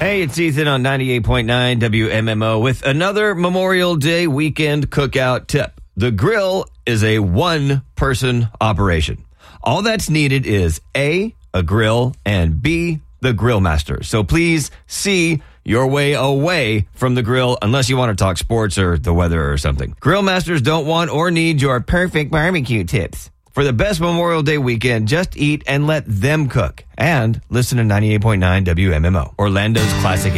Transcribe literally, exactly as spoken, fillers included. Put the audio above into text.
Hey, it's Ethan on ninety-eight point nine W M M O with another Memorial Day weekend cookout tip. The grill is a one-person operation. All that's needed is A, a grill, and B, the grill master. So please see your way away from the grill unless you want to talk sports or the weather or something. Grill masters don't want or need your perfect barbecue tips. For the best Memorial Day weekend, just eat and let them cook. And listen to ninety-eight point nine W M M O, Orlando's classic